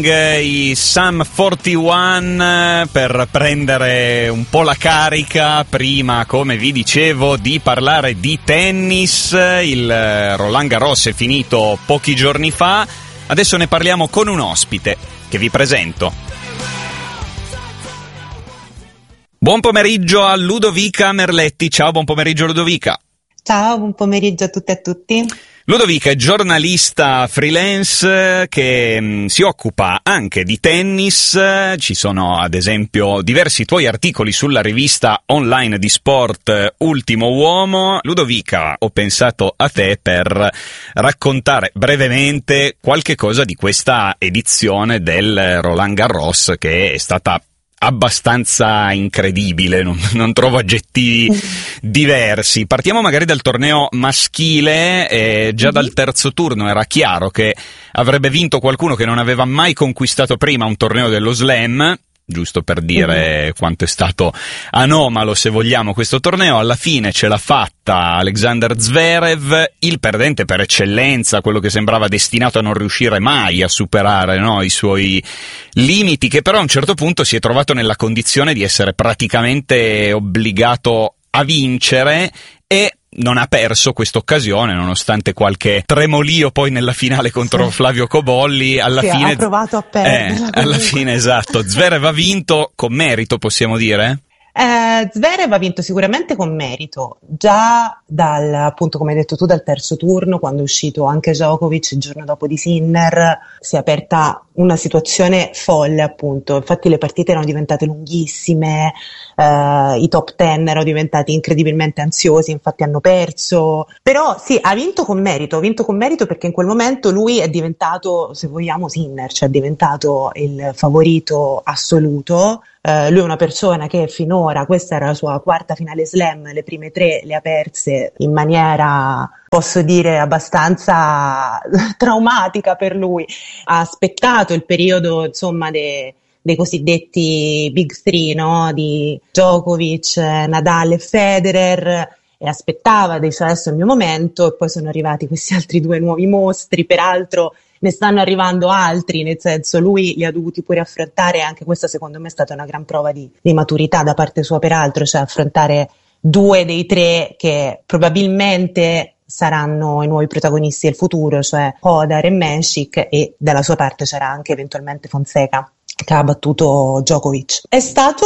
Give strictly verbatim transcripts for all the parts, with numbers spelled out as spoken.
I Sum quarantuno per prendere un po' la carica prima, come vi dicevo, di parlare di tennis. Il Roland Garros è finito pochi giorni fa, adesso ne parliamo con un ospite che vi presento. Buon pomeriggio a Ludovica Merletti. Ciao, buon pomeriggio Ludovica. Ciao, buon pomeriggio a tutte e a tutti. Ludovica è giornalista freelance che mh, si occupa anche di tennis. Ci sono ad esempio diversi tuoi articoli sulla rivista online di sport Ultimo Uomo. Ludovica, ho pensato a te per raccontare brevemente qualche cosa di questa edizione del Roland Garros, che è stata abbastanza incredibile, non, non trovo aggettivi diversi. Partiamo magari dal torneo maschile. Eh, già dal terzo turno era chiaro che avrebbe vinto qualcuno che non aveva mai conquistato prima un torneo dello Slam, giusto per dire uh-huh. quanto è stato anomalo, se vogliamo, questo torneo. Alla fine ce l'ha fatta Alexander Zverev, il perdente per eccellenza, quello che sembrava destinato a non riuscire mai a superare, no, i suoi limiti, che però a un certo punto si è trovato nella condizione di essere praticamente obbligato a vincere e non ha perso questa occasione, nonostante qualche tremolio poi nella finale contro sì. Flavio Cobolli. Alla sì, fine ha provato a perdere. Eh, alla fine, esatto. Zverev ha vinto con merito, possiamo dire? Eh, Zverev ha vinto sicuramente con merito, già dal, appunto, come hai detto tu, dal terzo turno, quando è uscito anche Djokovic il giorno dopo di Sinner, si è aperta una situazione folle, appunto. Infatti le partite erano diventate lunghissime, eh, i top ten erano diventati incredibilmente ansiosi, infatti hanno perso. Però sì, ha vinto con merito, ha vinto con merito perché in quel momento lui è diventato, se vogliamo, Sinner, cioè è diventato il favorito assoluto. Uh, lui è una persona che finora, questa era la sua quarta finale slam, le prime tre le ha perse in maniera, posso dire, abbastanza traumatica per lui. Ha aspettato il periodo, insomma, de, dei cosiddetti big three, no? Di Djokovic, Nadal e Federer, e aspettava, dice adesso è il mio momento, e poi sono arrivati questi altri due nuovi mostri. Peraltro ne stanno arrivando altri, nel senso lui li ha dovuti pure affrontare, e anche questa secondo me è stata una gran prova di, di maturità da parte sua, peraltro, cioè affrontare due dei tre che probabilmente saranno i nuovi protagonisti del futuro, cioè Hodar e Mensik, e dalla sua parte c'era anche eventualmente Fonseca, che ha battuto Djokovic. È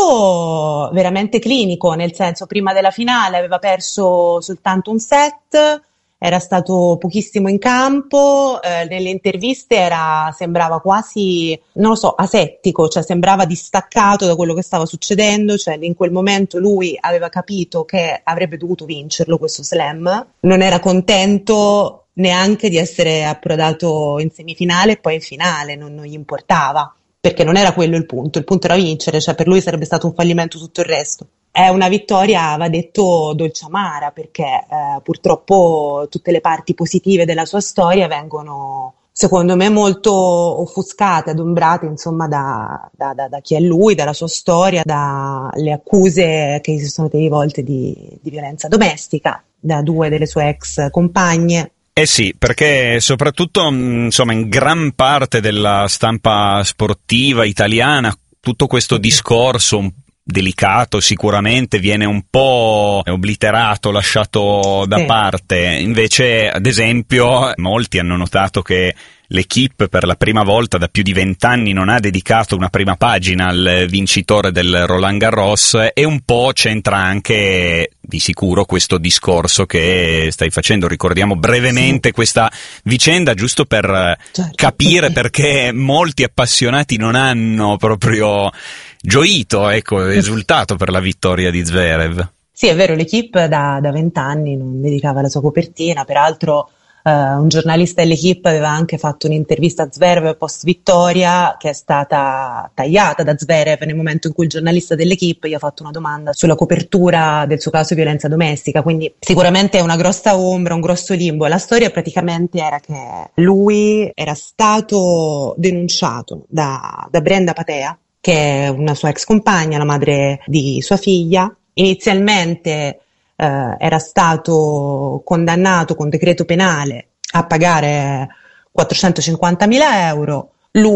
stato veramente clinico, nel senso, prima della finale aveva perso soltanto un set, era stato pochissimo in campo, eh, nelle interviste era, sembrava quasi, non lo so, asettico, cioè sembrava distaccato da quello che stava succedendo, cioè in quel momento lui aveva capito che avrebbe dovuto vincerlo questo slam, non era contento neanche di essere approdato in semifinale e poi in finale, non, non gli importava, perché non era quello il punto, il punto era vincere, cioè per lui sarebbe stato un fallimento tutto il resto. È una vittoria, va detto, dolce amara, perché eh, purtroppo tutte le parti positive della sua storia vengono, secondo me, molto offuscate, adombrate, insomma, da, da, da, da chi è lui, dalla sua storia, dalle accuse che gli si sono rivolte di, di violenza domestica da due delle sue ex compagne. Eh sì, perché soprattutto, insomma, in gran parte della stampa sportiva italiana tutto questo discorso un delicato sicuramente viene un po' obliterato, lasciato da sì. parte. Invece, ad esempio, molti hanno notato che l'Équipe per la prima volta da più di vent'anni non ha dedicato una prima pagina al vincitore del Roland Garros, e un po' c'entra anche di sicuro questo discorso che stai facendo. Ricordiamo brevemente sì. questa vicenda, giusto per certo. capire perché molti appassionati non hanno proprio gioito, ecco, il risultato per la vittoria di Zverev. Sì, è vero, l'Équipe da vent'anni non dedicava la sua copertina, peraltro Uh, un giornalista dell'Équipe aveva anche fatto un'intervista a Zverev post vittoria, che è stata tagliata da Zverev nel momento in cui il giornalista dell'Équipe gli ha fatto una domanda sulla copertura del suo caso di violenza domestica, quindi sicuramente è una grossa ombra, un grosso limbo. La storia praticamente era che lui era stato denunciato da, da Brenda Patea, che è una sua ex compagna, la madre di sua figlia. Inizialmente Uh, era stato condannato con decreto penale a pagare quattrocentocinquantamila euro. Lui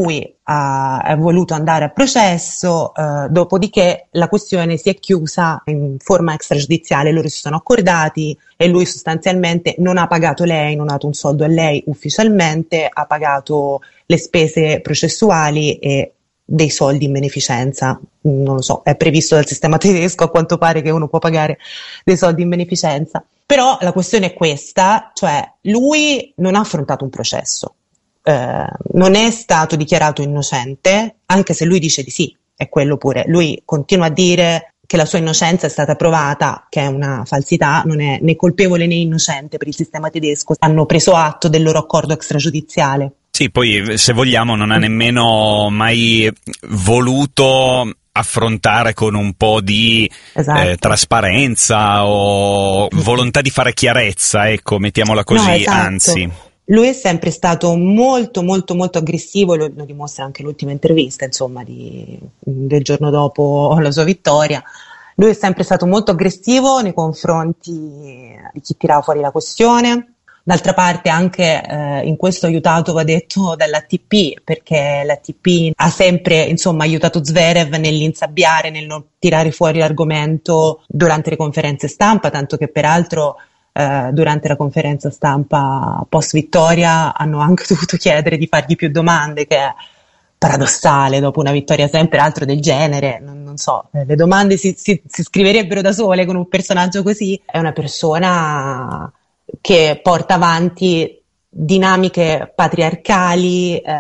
ha, è voluto andare a processo, eh, dopodiché la questione si è chiusa in forma extragiudiziale, loro si sono accordati e lui sostanzialmente non ha pagato lei, non ha dato un soldo a lei ufficialmente, ha pagato le spese processuali e dei soldi in beneficenza, non lo so, è previsto dal sistema tedesco a quanto pare che uno può pagare dei soldi in beneficenza. Però la questione è questa, cioè lui non ha affrontato un processo, eh, non è stato dichiarato innocente, anche se lui dice di sì, è quello pure, lui continua a dire che la sua innocenza è stata provata, che è una falsità, non è né colpevole né innocente per il sistema tedesco, hanno preso atto del loro accordo extragiudiziale. Sì, poi se vogliamo non ha nemmeno mai voluto affrontare con un po' di esatto. eh, trasparenza o volontà di fare chiarezza, ecco, mettiamola così, no, esatto. Anzi. Lui è sempre stato molto molto molto aggressivo, lo, lo dimostra anche l'ultima intervista, insomma, di, del giorno dopo la sua vittoria. Lui è sempre stato molto aggressivo nei confronti di chi tirava fuori la questione. D'altra parte anche eh, in questo aiutato, va detto, dall'A T P, perché l'A T P ha sempre insomma aiutato Zverev nell'insabbiare, nel non tirare fuori l'argomento durante le conferenze stampa, tanto che peraltro eh, durante la conferenza stampa post vittoria hanno anche dovuto chiedere di fargli più domande, che è paradossale dopo una vittoria sempre altro del genere, non, non so, le domande si, si, si scriverebbero da sole con un personaggio così. È una persona che porta avanti dinamiche patriarcali, eh,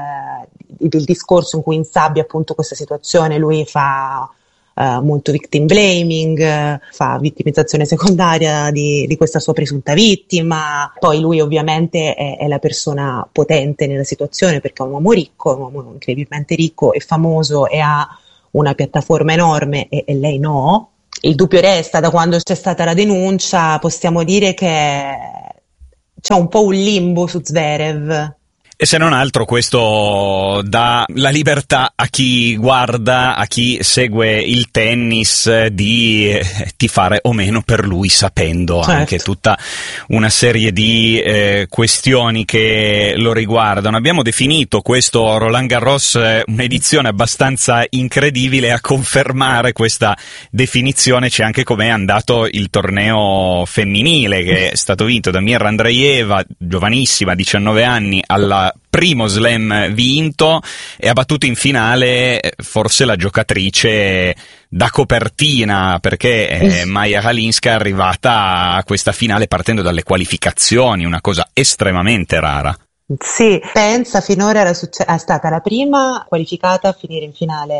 il discorso in cui insabbia appunto questa situazione, lui fa eh, molto victim blaming, eh, fa vittimizzazione secondaria di, di questa sua presunta vittima, poi lui ovviamente è, è la persona potente nella situazione perché è un uomo ricco, un uomo incredibilmente ricco e famoso e ha una piattaforma enorme e, e lei no. Il dubbio resta, da quando c'è stata la denuncia possiamo dire che c'è un po' un limbo su Zverev. E se non altro questo dà la libertà a chi guarda, a chi segue il tennis di tifare o meno per lui, sapendo certo. anche tutta una serie di eh, questioni che lo riguardano. Abbiamo definito questo Roland Garros un'edizione abbastanza incredibile. A confermare questa definizione c'è anche com'è andato il torneo femminile, che è stato vinto da Mirra Andreeva, giovanissima, diciannove anni, alla primo slam vinto, e ha battuto in finale forse la giocatrice da copertina, perché eh, Maja Halinska è arrivata a questa finale partendo dalle qualificazioni, una cosa estremamente rara. Sì, pensa, finora era succe- è stata la prima qualificata a finire in finale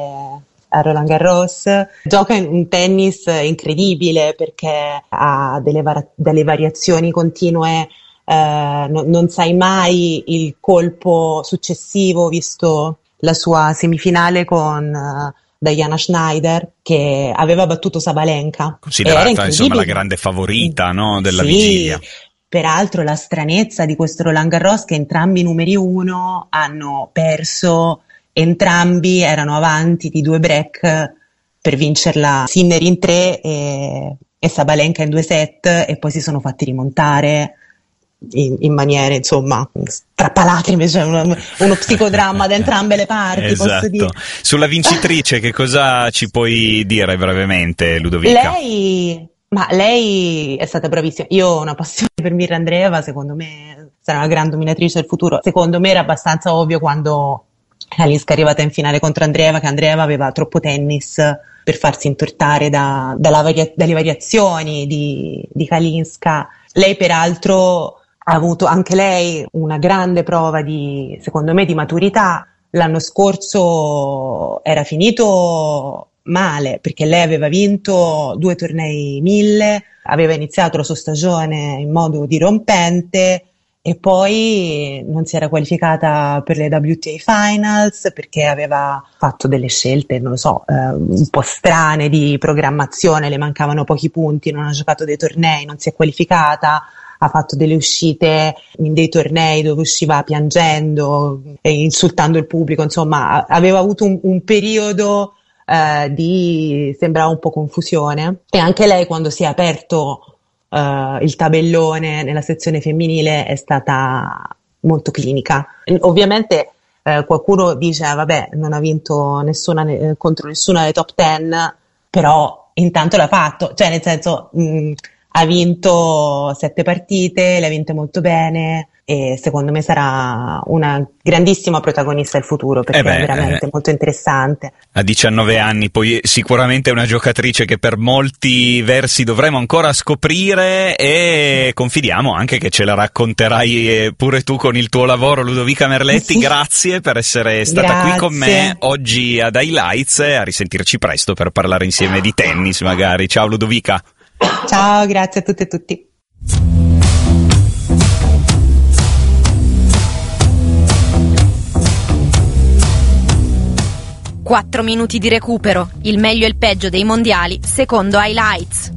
a Roland Garros. Gioca in un tennis incredibile perché ha delle, var- delle variazioni continue. Uh, no, non sai mai il colpo successivo, visto la sua semifinale con uh, Diana Schneider, che aveva battuto Sabalenka, considerata insomma la grande favorita, no, della sì, vigilia. Peraltro la stranezza di questo Roland Garros che entrambi i numeri uno hanno perso, entrambi erano avanti di due break per vincerla, Sinner in tre e, e Sabalenka in due set, e poi si sono fatti rimontare In, in maniere insomma strappalacrime, cioè uno, uno psicodramma da entrambe le parti. Esatto. Posso dire. Sulla vincitrice che cosa ci puoi dire brevemente, Ludovica? Lei, ma lei è stata bravissima. Io ho una passione per Mirra Andreeva, secondo me sarà una gran dominatrice del futuro. Secondo me era abbastanza ovvio quando Halinska è arrivata in finale contro Andreeva che Andreeva aveva troppo tennis per farsi intortare da, dalla varia, dalle variazioni di, di Halinska. Lei peraltro ha avuto anche lei una grande prova di, secondo me, di maturità. L'anno scorso era finito male perché lei aveva vinto due tornei mille, aveva iniziato la sua stagione in modo dirompente e poi non si era qualificata per le W T A Finals perché aveva fatto delle scelte, non lo so, eh, un po' strane di programmazione, le mancavano pochi punti, non ha giocato dei tornei, non si è qualificata, ha fatto delle uscite in dei tornei dove usciva piangendo e insultando il pubblico, insomma aveva avuto un, un periodo eh, di, sembrava un po' confusione, e anche lei quando si è aperto Uh, il tabellone nella sezione femminile è stata molto clinica. Ovviamente eh, qualcuno dice ah, vabbè non ha vinto nessuna eh, contro nessuna delle top ten, però intanto l'ha fatto, cioè nel senso mh, ha vinto sette partite, le ha vinte molto bene e secondo me sarà una grandissima protagonista del futuro, perché eh beh, è veramente eh, molto interessante. A diciannove anni poi sicuramente è una giocatrice che per molti versi dovremo ancora scoprire, e confidiamo anche che ce la racconterai pure tu con il tuo lavoro, Ludovica Merletti. Sì. Grazie per essere stata Grazie. qui con me oggi ad Highlights, a risentirci presto per parlare insieme di tennis magari. Ciao Ludovica. Ciao, grazie a tutte e tutti. quattro minuti di recupero, il meglio e il peggio dei mondiali, secondo Highlights.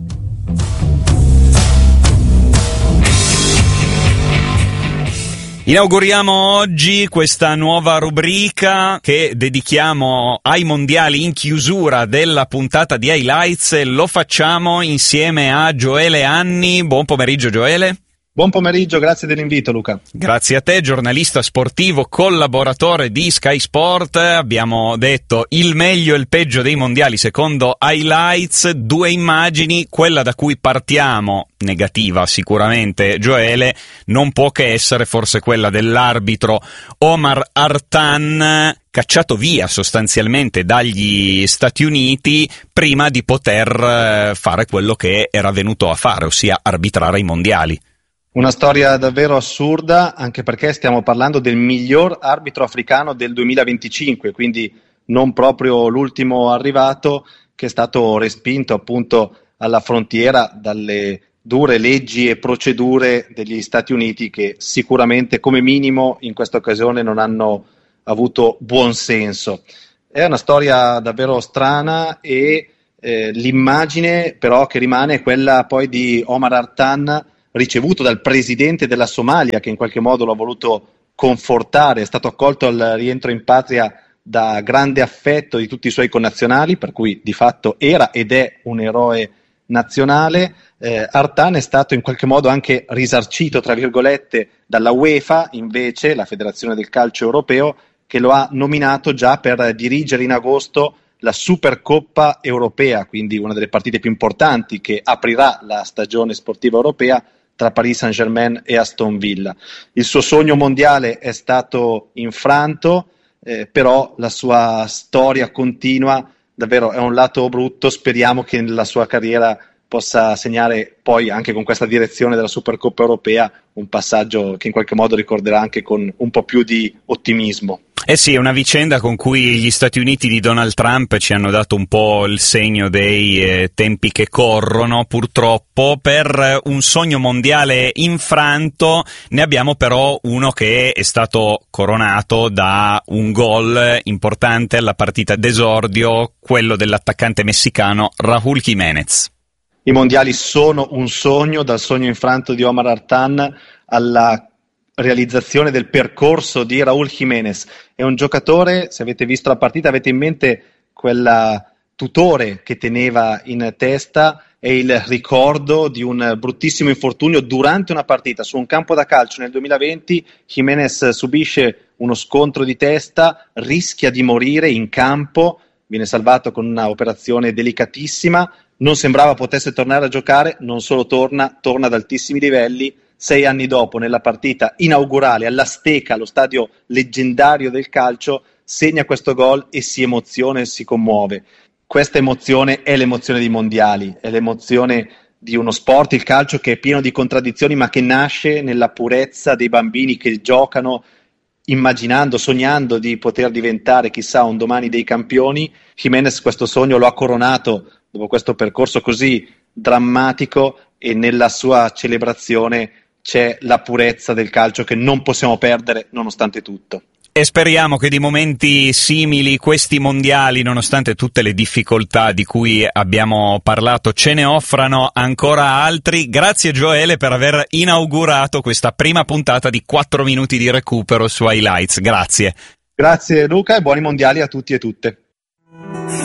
Inauguriamo oggi questa nuova rubrica che dedichiamo ai mondiali in chiusura della puntata di Highlights, e lo facciamo insieme a Gioele Anni. Buon pomeriggio Gioele. Buon pomeriggio, grazie dell'invito Luca. Grazie a te, giornalista sportivo, collaboratore di Sky Sport. Abbiamo detto il meglio e il peggio dei mondiali secondo Highlights, due immagini, quella da cui partiamo, negativa sicuramente Gioele, non può che essere forse quella dell'arbitro Omar Hartan, cacciato via sostanzialmente dagli Stati Uniti prima di poter fare quello che era venuto a fare, ossia arbitrare i mondiali. Una storia davvero assurda, anche perché stiamo parlando del miglior arbitro africano del duemilaventicinque, quindi non proprio l'ultimo arrivato, che è stato respinto appunto alla frontiera dalle dure leggi e procedure degli Stati Uniti, che sicuramente come minimo in questa occasione non hanno avuto buon senso. È una storia davvero strana e eh, l'immagine però che rimane è quella poi di Omar Hartan, ricevuto dal presidente della Somalia, che in qualche modo l'ha voluto confortare. È stato accolto al rientro in patria da grande affetto di tutti i suoi connazionali, per cui di fatto era ed è un eroe nazionale. eh, Hartan è stato in qualche modo anche risarcito, tra virgolette, dalla UEFA, invece la Federazione del Calcio Europeo, che lo ha nominato già per dirigere in agosto la Supercoppa Europea, quindi una delle partite più importanti che aprirà la stagione sportiva europea tra Paris Saint-Germain e Aston Villa. Il suo sogno mondiale è stato infranto, eh, però la sua storia continua, davvero è un lato brutto. Speriamo che nella sua carriera possa segnare poi, anche con questa direzione della Supercoppa Europea, un passaggio che in qualche modo ricorderà anche con un po' più di ottimismo. Eh sì, è una vicenda con cui gli Stati Uniti di Donald Trump ci hanno dato un po' il segno dei eh, tempi che corrono, purtroppo. Per un sogno mondiale infranto ne abbiamo però uno che è stato coronato da un gol importante alla partita d'esordio, quello dell'attaccante messicano Raúl Jiménez. I mondiali sono un sogno, dal sogno infranto di Omar Hartan alla realizzazione del percorso di Raúl Jiménez. È un giocatore, se avete visto la partita avete in mente quella tutore che teneva in testa, è il ricordo di un bruttissimo infortunio durante una partita su un campo da calcio nel duemilaventi. Jiménez subisce uno scontro di testa, rischia di morire in campo, viene salvato con una operazione delicatissima, non sembrava potesse tornare a giocare, non solo torna, torna ad altissimi livelli. Sei anni dopo, nella partita inaugurale all'Azteca, lo stadio leggendario del calcio, segna questo gol e si emoziona e si commuove. Questa emozione è l'emozione dei mondiali, è l'emozione di uno sport, il calcio, che è pieno di contraddizioni, ma che nasce nella purezza dei bambini che giocano immaginando, sognando di poter diventare chissà un domani dei campioni. Jiménez questo sogno lo ha coronato dopo questo percorso così drammatico, e nella sua celebrazione c'è la purezza del calcio che non possiamo perdere nonostante tutto. E speriamo che di momenti simili questi mondiali, nonostante tutte le difficoltà di cui abbiamo parlato, ce ne offrano ancora altri. Grazie Gioele per aver inaugurato questa prima puntata di quattro minuti di recupero su Highlights. Grazie. Grazie Luca e buoni mondiali a tutti e tutte.